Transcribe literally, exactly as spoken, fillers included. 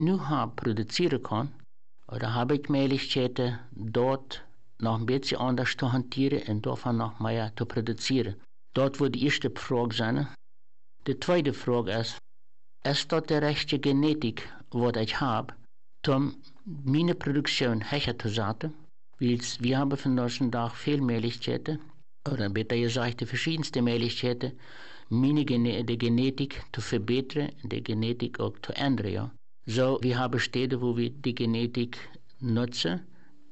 nu habe produzieren kann, oder habe ich Möglichkeiten, dort noch ein bisschen anders zu hantieren und davon noch mehr zu produzieren. Dort wird die erste Frage sein. Die zweite Frage ist, ist das die rechte Genetik, was ich habe, um meine Produktion höher zu setzen? Weil wir haben von diesem Tag viele Möglichkeiten, oder besser gesagt, die verschiedensten Möglichkeiten, meine Gene die Genetik zu verbessern und die Genetik auch zu ändern. Ja. So, wir haben Städte, wo wir die Genetik nutzen,